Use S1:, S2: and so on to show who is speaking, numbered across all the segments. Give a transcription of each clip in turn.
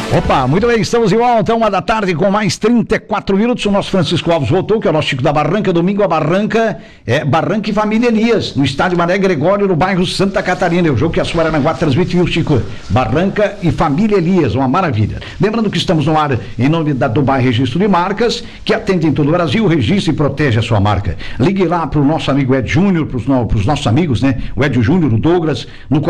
S1: Opa, muito bem, estamos de volta, 1h da tarde com mais 34 minutos. O nosso Francisco Alves voltou, que é o nosso Chico da Barranca. Domingo a Barranca é Barranca e Família Elias, no estádio Mané Gregório, no bairro Santa Catarina. É o jogo que a Suaranguá transmite, viu, Chico? Barranca e Família Elias, uma maravilha. Lembrando que estamos no ar em nome da Dubai Registro de Marcas, que atende em todo o Brasil, registra e protege a sua marca. Ligue lá para o nosso amigo Ed Júnior, para os nossos amigos, né? O Ed Júnior, o Douglas, no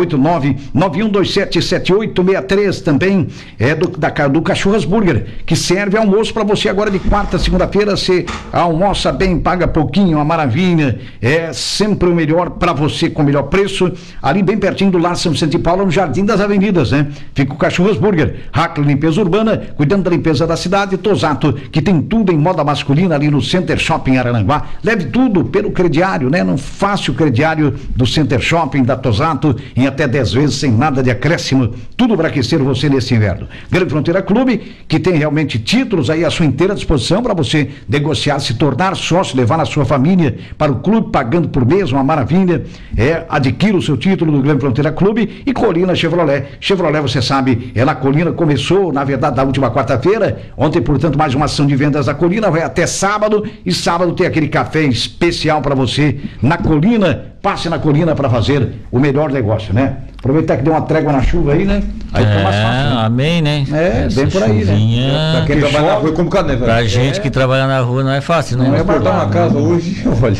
S1: 489-9127-7863 também. É do Cachorras Burger, que serve almoço para você agora de quarta a segunda-feira. Você almoça bem, paga pouquinho, uma maravilha. É sempre o melhor para você, com o melhor preço. Ali bem pertinho do Lar São Vicente de Paula, no Jardim das Avenidas, né? Fica o Cachorras Burger. Hackley Limpeza Urbana, cuidando da limpeza da cidade. Tosato, que tem tudo em moda masculina ali no Center Shopping Araranguá. Leve tudo pelo crediário, né? Não faça o crediário do Center Shopping, da Tosato, em até 10 vezes, sem nada de acréscimo. Tudo para aquecer você nesse inverno. Grande Fronteira Clube, que tem realmente títulos aí à sua inteira disposição para você negociar, se tornar sócio, levar a sua família para o clube, pagando por mês, uma maravilha. Adquira o seu título do Grande Fronteira Clube. E Colina Chevrolet. Chevrolet, você sabe, a Colina começou, na verdade, na última quarta-feira. Ontem, portanto, mais uma ação de vendas da Colina, vai até sábado. E sábado tem aquele café especial para você na Colina. Passe na Colina para fazer o melhor negócio, né? Aproveitar que deu uma trégua na chuva aí, né? Aí fica mais fácil, né?
S2: Amém, né?
S1: Bem por aí, né?
S3: Pra quem trabalha na rua é complicado, né, velho?
S2: Pra gente que trabalha na rua não é fácil, né?
S3: Não é botar uma casa hoje, olha.